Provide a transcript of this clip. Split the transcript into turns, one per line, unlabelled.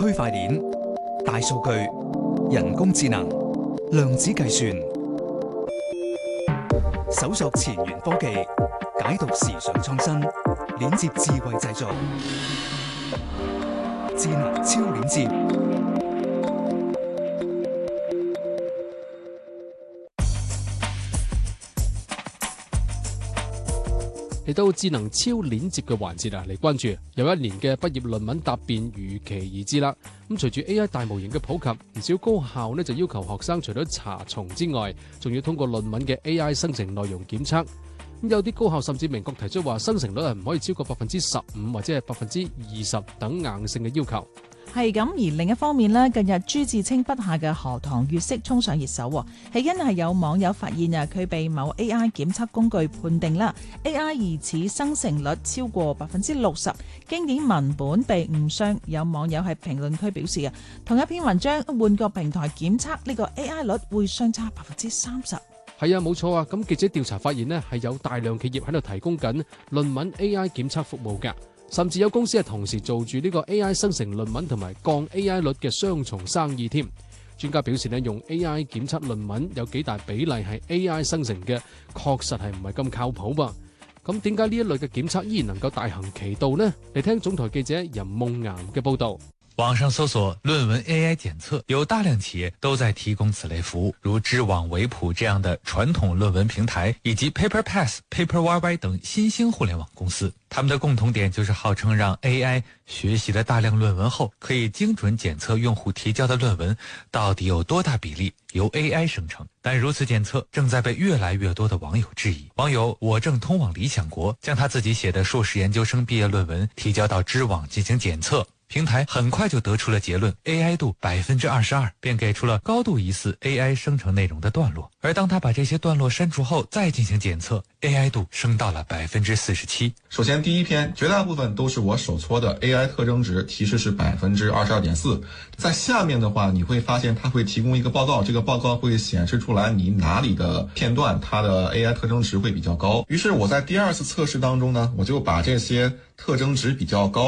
區塊鏈、大數據、人工智能、量子計算，搜索前沿科技，解讀時尚創新，鏈接智慧製造，智能超鏈接。
嚟到智能超鏈接嘅環節嚟關注有1年嘅畢業論文答辯如期而至啦。咁隨住 AI 大模型嘅普及，唔少高校就要求學生除咗查重之外，仲要通過論文嘅 AI 生成內容檢測。咁有啲高校甚至明確提出話，生成率唔可以超過15%或者係20%等硬性嘅要求。
係咁，而另一方面呢，近日朱自清筆下嘅荷塘月色衝上熱搜，起因係有網友發現佢被某 AI 檢測工具判定啦 AI 疑似生成率超過60%，經典文本被誤傷。有網友喺評論區表示同一篇文章換個平台檢測呢個 AI 率會相差30%。
係啊，冇錯啊。咁記者調查發現呢，係有大量企業喺度提供緊論文 AI 檢測服務㗎。甚至有公司係同時做住呢個 AI 生成論文同埋降 AI 率嘅雙重生意添。專家表示呢，用 AI 檢測論文有幾大比例係 AI 生成嘅，確實係唔係咁靠譜噃。咁點解呢一類嘅檢測依然能夠大行其道呢？嚟聽總台記者任夢岩嘅報導。
網上搜索論文 AI 檢測，有大量企業都在提供此類服務，如知網、維普這樣的傳統論文平台，以及 PaperPass、PaperYY 等新興互聯網公司。他們的共同點就是號稱讓 AI 學習了大量論文後，可以精準檢測用戶提交的論文到底有多大比例由 AI 生成。但如此檢測正在被越來越多的網友質疑。網友我正通往理想國將他自己寫的碩士研究生畢業論文提交到知網進行檢測，平台很快就得出了結論 AI 度22%，便給出了高度疑似 AI 生成內容的段落。而當他把這些段落刪除後再進行檢測， AI 度升到了47%。
首先第一篇絕大部分都是我手搓的 AI 特徵值，提示是22.4%。在下面的話你會發現它會提供一個報告，這個報告會顯示出來你哪裡的片段它的 AI 特徵值會比較高。於是我在第二次測試當中呢，我就把這些特徵值比較高